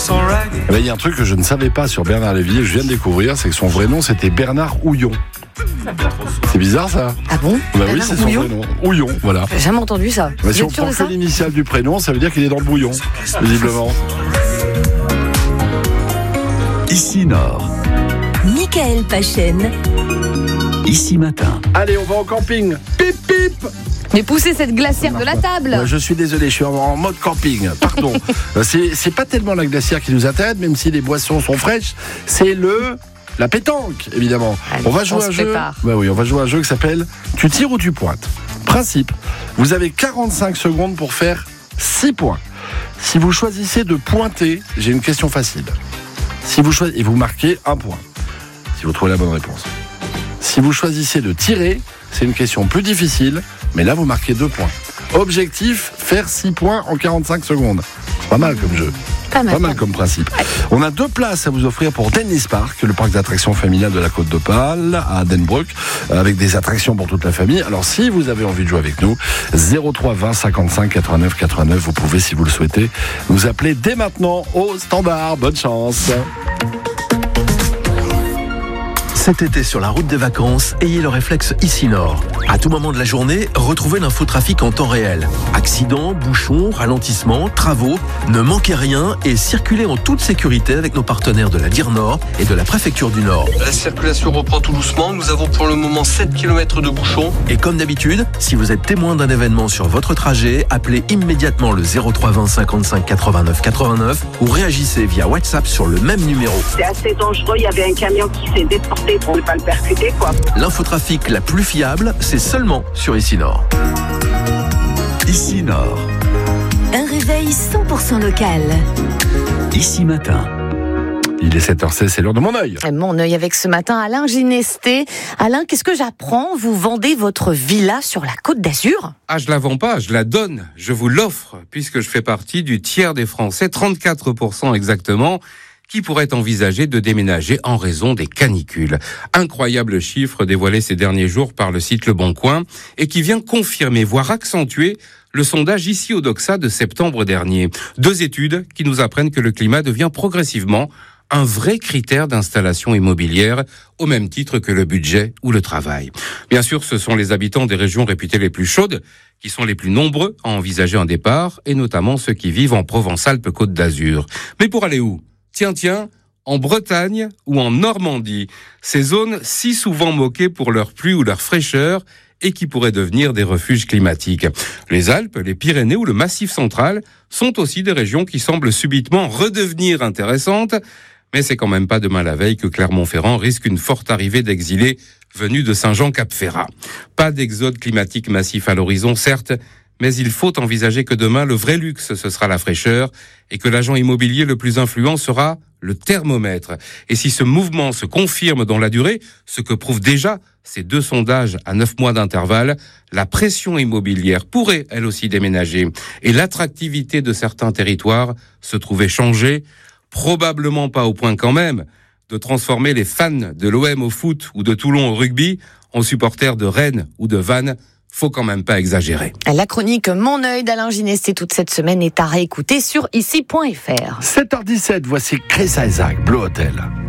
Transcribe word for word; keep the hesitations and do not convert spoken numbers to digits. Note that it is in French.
Eh ben, il y a un truc que je ne savais pas sur Bernard Lévy, je viens de découvrir, c'est que son vrai nom c'était Bernard Houillon. C'est bizarre ça. Ah bon? Bah oui, c'est son Houillon vrai nom. Houillon, voilà. J'ai jamais entendu ça. Bah, si Vous on êtes sûr prend de que ça? l'initiale du prénom, ça veut dire qu'il est dans le bouillon, visiblement. Ici Nord, Michael Pachen. Ici Matin. Allez, on va au camping. Pip pip. Mais poussez cette glacière de la table. Ouais, je suis désolé, je suis en, en mode camping. Pardon. c'est, c'est pas tellement la glacière qui nous intéresse, même si les boissons sont fraîches. C'est le la pétanque, évidemment. Allez, on va jouer on à un se jeu. prépare. Bah oui, on va jouer à un jeu qui s'appelle Tu tires ou tu pointes. Principe. Vous avez quarante-cinq secondes pour faire six points. Si vous choisissez de pointer, j'ai une question facile. Si vous choisissez, et vous marquez un point. Si vous trouvez la bonne réponse. Si vous choisissez de tirer, c'est une question plus difficile, mais là vous marquez deux points. Objectif, faire six points en quarante-cinq secondes. C'est pas mal comme jeu. Pas mal, Pas mal comme principe. On a deux places à vous offrir pour Dennis Park, le parc d'attractions familial de la Côte d'Opale, à Denbrook, avec des attractions pour toute la famille. Alors si vous avez envie de jouer avec nous, zéro trois vingt cinquante-cinq quatre-vingt-neuf quatre-vingt-neuf, vous pouvez, si vous le souhaitez, nous appeler dès maintenant au standard. Bonne chance. Cet été sur la route des vacances, ayez le réflexe Ici Nord. À tout moment de la journée, retrouvez l'infotrafic en temps réel. Accidents, bouchons, ralentissements, travaux, ne manquez rien et circulez en toute sécurité avec nos partenaires de la D I R Nord et de la préfecture du Nord. La circulation reprend tout doucement. Nous avons pour le moment sept kilomètres de bouchons. Et comme d'habitude, si vous êtes témoin d'un événement sur votre trajet, appelez immédiatement le zéro trois vingt cinquante-cinq quatre-vingt-neuf quatre-vingt-neuf ou réagissez via WhatsApp sur le même numéro. C'est assez dangereux, il y avait un camion qui s'est déporté pour ne pas le percuter, quoi. L'infotrafic la plus fiable, c'est seulement sur Ici Nord. Ici Nord, Un réveil cent pour cent local. Ici Matin. Il est sept heures seize, c'est l'heure de mon œil. Mon œil avec ce matin Alain Ginesté. Alain, qu'est-ce que j'apprends? Vous vendez votre villa sur la Côte d'Azur? Ah, je la vends pas, je la donne, je vous l'offre, puisque je fais partie du tiers des Français, trente-quatre pour cent exactement, qui pourraient envisager de déménager en raison des canicules. Incroyable chiffre dévoilé ces derniers jours par le site Le Bon Coin et qui vient confirmer, voire accentuer, le sondage ici au Doxa de septembre dernier. Deux études qui nous apprennent que le climat devient progressivement un vrai critère d'installation immobilière, au même titre que le budget ou le travail. Bien sûr, ce sont les habitants des régions réputées les plus chaudes qui sont les plus nombreux à envisager un départ, et notamment ceux qui vivent en Provence-Alpes-Côte d'Azur. Mais pour aller où ? Tiens, tiens, en Bretagne ou en Normandie, ces zones si souvent moquées pour leur pluie ou leur fraîcheur et qui pourraient devenir des refuges climatiques. Les Alpes, les Pyrénées ou le Massif central sont aussi des régions qui semblent subitement redevenir intéressantes, mais c'est quand même pas demain la veille que Clermont-Ferrand risque une forte arrivée d'exilés venus de Saint-Jean-Cap-Ferrat. Pas d'exode climatique massif à l'horizon, certes, mais il faut envisager que demain, le vrai luxe, ce sera la fraîcheur et que l'agent immobilier le plus influent sera le thermomètre. Et si ce mouvement se confirme dans la durée, ce que prouvent déjà ces deux sondages à neuf mois d'intervalle, la pression immobilière pourrait, elle aussi, déménager. Et l'attractivité de certains territoires se trouver changée, probablement pas au point quand même de transformer les fans de l'O M au foot ou de Toulon au rugby en supporters de Rennes ou de Vannes. Faut quand même pas exagérer. La chronique Mon œil d'Alain Ginesté toute cette semaine est à réécouter sur ici point f r. sept heures dix-sept, voici Chris Isaak, Blue Hotel.